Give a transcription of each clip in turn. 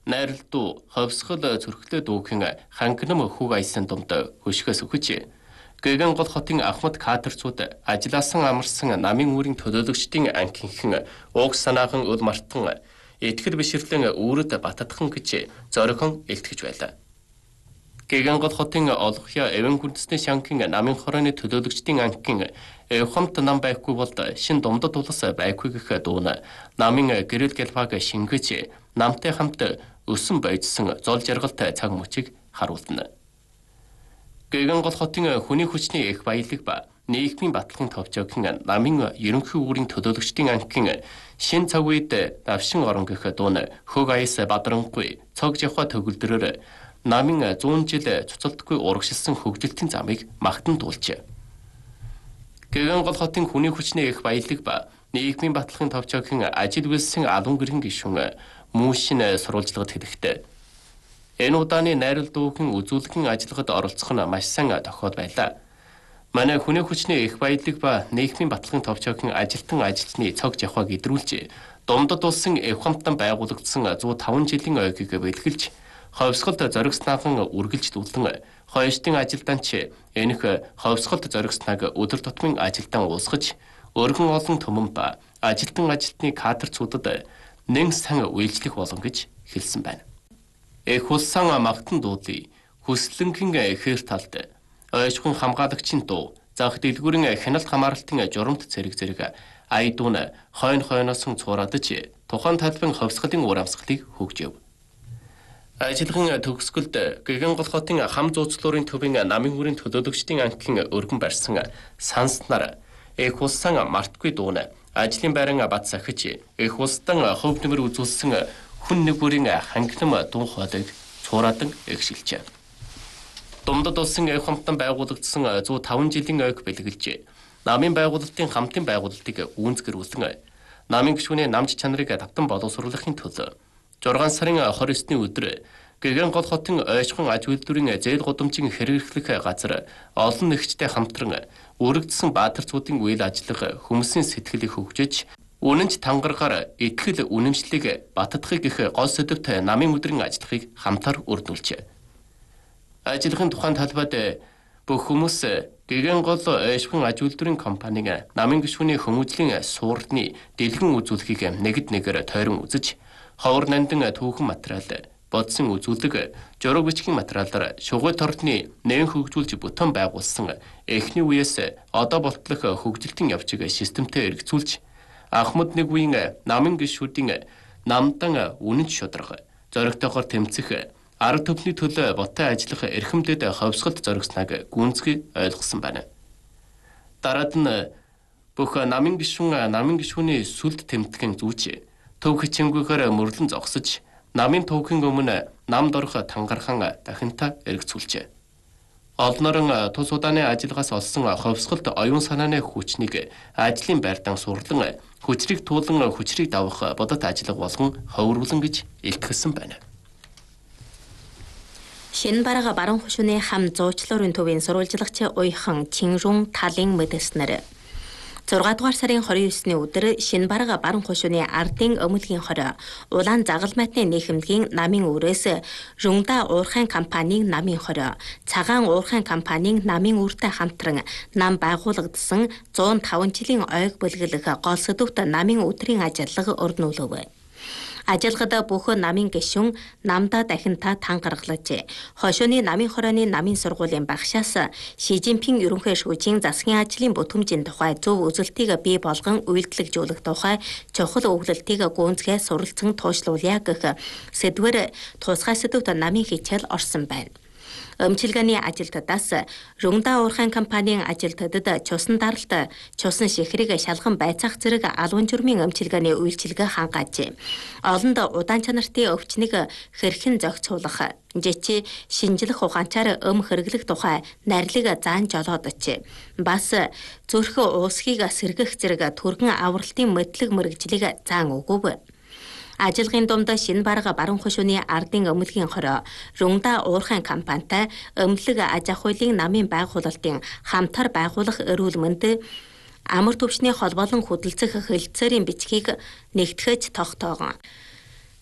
найралтуу ховсгол зөрхлөө дүүхэн хангинам хүүг аясан думд хөшгөөс өгч Гэгэн гол хотын Ахмад кадрцууд ажилласан амарсан намын үүрийн төлөөлөгчдийн анхинхэн уг санаахан өл мартан итгэл бишрлэн үүрэд баттадхан гэж зорихон илтгэж байлаа. Гэгэн гол хотын олгохья эвэн хүндэсний шанкын намын хорооны төлөөлөгчдийн анхин эвхамт нам байхгүй бол шин думдад улс байхгүй гэх дууна намын гэрэл гэлбаг шингэж намтай хамт өсөн байжсан зол жаргалтай цаг мөчийг харуулна. Гэгэн гол хотын хүний хүчний их баялаг ба нийгмийн баталгын товчоогийн намын ерөнхий үүрийн төлөөлөгчдийн анхин шин цаг үед давшин орон гэх дууна хөг аяс бадрангүй цог жавха төгөлдрөөр намын 100 жил цуцалдаггүй урагшилсан хөгжилтийн замыг магтан дуулжээ. Гэгэн гол хотын хүний хүчний их баялаг ба нийгмийн баталгын товчоогийн ажил үйлсэн алуун гэрхэн гишүүн Мөшин сурвалжлагад хэлэхдээ энэ удааны найралтуугийн үзүүлэлтийн ажиллагад оролцох нь маш сайн тохиол байлаа. Манай хүний хүчний их баялаг ба нийгмийн баталгын товчоогийн ажилтан ажилчны цог жавхаг идрүүлж думдад улсын эвхамтан байгуулагдсан 105 жилийн ойгийг бэлгэлж ховсголд зоригснаахан үргэлж дүүлэн хойштын ажилданч энэх ховсголд зоригснааг өдөр тутмын ажилдан уусгаж өргөн олон түмэн ба ажилтан ажилтны кадрцуудад нэн сан үйлчлэх болон гэж хэлсэн байна. Эх улсан магтан дуулыг хүслэнгийн эхээр талд ойшхон хамгаалагчийн дуу зах дэлгүүрийн хяналт хамааралтын журамт зэрэг айдуун хойноос цуурадж тухайн талбын ховсголын уур амьсгалыг хөгжөв. Ажиллагааны төгсгөлд Гэгэн гол хотын хам зууцлуурын төвийн намын хүрийн төлөөлөгчдийн анхин өргөн барьсан санснаар эх улсан мартгүй дууна ажлын байран бат сахиж эх улстан хөв нэмэр үзүүлсэн хүн нэг бүрийн хангинам дуу хоолойг цуураадан эгшилжээ. Думдад улсын эвхамтан байгуулагдсан 105 жилийн ойг бэлгэлж намын байгуулалтын хамтын байгуулалтыг үүнзгэрүүлсэн намын гишүүний намж чанарыг давтан боловсруулахын төлөө 6 сарын 29-ны өдөр Гэгэн гол хотын ойшхон аж үйлдвэрийн зээл гудамжийн хэрэглэх газар олон нэгчтэй хамтран үрэгдсэн баатарцуудын үйл ажиллагаа хүмүүсийн сэтгэлийг хөгжиж үнэнч тангаргаар итгэл үнэмшлийг баттадахыг гэх гол сэдвт намын өдрийн ажиллахыг хамтар үрдүүлжээ. Ажиллагааны тухайн талбайд бүх хүмүүс Гэгэн гол ойшхон аж үйлдвэрийн компанийн намын гишүүний хүмүүжлийн суурны дэлгэн үзүүлэхийг нэгд нэгээр тойрон үзэж ховор нандин түүхэн материал бодсон үзүүлэг жураг бичгийн материалаар шугуй тордны нэн хөгжүүлж бүтэн байгуулсан эхний үеэс одоо болтлох хөгжилтийн явцыг системтэй эргэцүүлж Ахмад нэг үеийн намын гишүүдийн намдан үнэнч шударга зоригтойгоор тэмцэх арга түвшний төлөө ботой ажиллах эрхэмдэд ховсголд зоригсныг гүнзгий ойлгосон байна. Дараад нь бүх намын гишүүний сүлд тэмтгэн зүүж төв хичээнгүйгээр мөрлөн зогсож намын төвхийн өмнө намд орох тангархан дахинта эргэцүүлжээ. Олнорон тус удааны ажиллагаас олсон ховсголд оюун санааны хүчнийг ажлын байртан сурлан хүчрийг туулан хүчрийг давах бодот ажиллага болгон ховруулан гэж илтгэсэн байна. Шинэ бараг баруун хошууны хам зуучлуурын төвийн сурвалжлагч уйхан Чинрун талын мэдэснэр 6 дугаар сарын 29-ны өдөр шинэ бараг баруун хошууны ардын өмөлгийн хороо улаан загалмайтны нийгэмлэгийн намын үрээс Рунда уурхайн компанийн намын хороо цагаан уурхайн компанийн намын үртэй хамтран нам байгуулагдсан 105 жилийн ойг бэлгэлэх гол сэдвт намын өдрийн ажиллага өрнүүлэв. Ажиллагад бүх намын гишүүн намдаа дахинта тангаргалж хошууны намын хорооны намын сургуулийн багшаас Ши Жинпин ерөнхий шүүжийн засгийн ажлын бүтэмжийн тухай зөв үзэлтийг бий болгон үйлдэлжүүлэх тухай чухал өгүүлэлтийг гүнзгий суралцсан туушлуулъя гэх сэдвээр тусгай сэдвт намын хичээл орсон байна. Өмчилгээний ажилтнаас Рунда уурхайн компанийн ажилтнуудад чусан даралт, чусан шихрийг шалган байцаах зэрэг албан журмын өмчилгээний үйлчилгээ хангааж, олонд удаан чанартын өвчнийг хэрхэн зохицуулах, жичи шинжлэх ухаанчаар хэрэглэх тухай найрлаг заан жолоодч, бас зүрх уусхийг сэргэх зэрэг түргэн авралтын мэдлэг мэрэгжлийг заан өгөв. Ажиллагааны дунд шинэ бараг баруун хошууны ардын өмөлгийн хороо Рунда уурхайн компанитай өмлөг аж ахуйлын намын байгуулалтын хамтар байгуулах эрүүл мэнд амар түвшний холбоолон хөдөлцөх хэлэлцээрийн бичгийг нэгтгэж тогтоогон.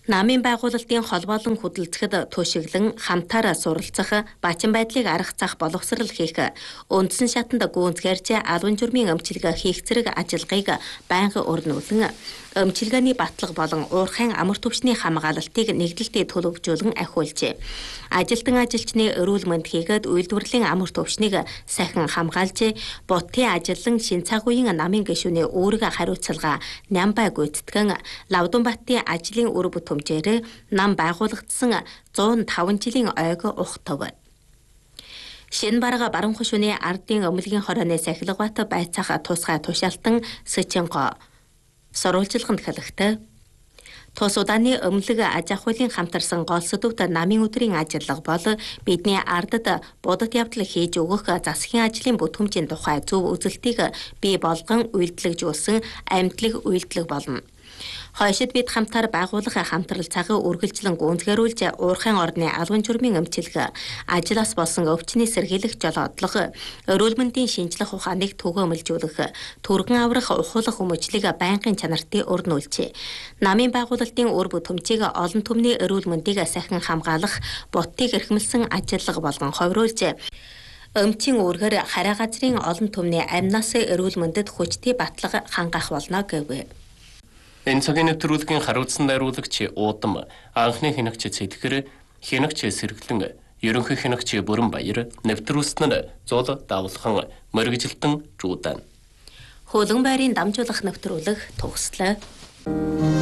Намын байгуулалтын холбоолон хөдөлгөхөд туушиглан хамтаараа суралцах, бачин байдлыг аргацах боловсрал хийх, үндсэн шатанд гүйцэтгэрж албан журмын өмчилгээ хийх зэрэг ажиллагааг байнга өрнүүлэн өмчилгээний батлага болон уурхайн амар түвшний хамгаалалтыг нэгдэлтэд төлөвлөжүүлэн ахиулжээ. Ажилтан ажилчны эрүүл мэнд хийгээд үйлдвэрлэлийн амар түвшнийг сахин хамгаалж, бутын ажиллан Шинцаагуйн намын гишүүний үүрэг хариуцлага Нямбай гүйцэтгэн Лавдунбаттын ажлын үр бүтэмжээр нам байгуулагдсан 105 жилийн ойг ухтав. Шинэ бараг баруун хошууны ардын өмлөгийн хорооны сахилгават байцаах тусгай тушаалтан Сэчинго сурвалжилганд хэлэхдээ тус удааны өмлөг аж ахуйлын хамтарсан гол сэдвүүд намын өдрийн ажиллага бол бидний ардад будад явдал хийж өгөх засгийн ажлын бүтээмжийн тухай зөв үзэлтийг бий болгон үйлдэлжүүлсэн амьдлаг үйлдэл болно. Хойшид бид хамтаар байгуулах хамтрал цагаа үргэлжлэн гүйцэтгэрүүлж уурхайн орны албан журмын өмчилгээ, ажлаас болсон өвчний сэргийлэх жолоодлого, эрүүл мэндийн шинжлэх ухааныг түгээмэлжүүлэх, түргэн аврах ухуулах өмчлөгийг байнгын чанартыг өрнүүлжээ. Намын байгуулалтын үр бүтэмжийг олон түмний эрүүл мэндийг сахин хамгаалах, бутыг эрхэмлсэн ажиллага болгон ховруулж өмчийн үүргээр хараа газрын олон түмний амнаас эрүүл мэндэд хүчтэй батлага хангах болно гэв. Энэ цагийн нэвтрүүлгийн хариуцсан найруулагч Уудам, анхны хянагч Цэтгэр, хянагч Сэргэлэн, ерөнхий хянагч Бүрэн Баяр, нэвтрүүлснээр Зул Давлхан, мөргөжилтөн Жуудан. Хөлөн байрын дамжуулах нэвтрүүлэг төгслөө.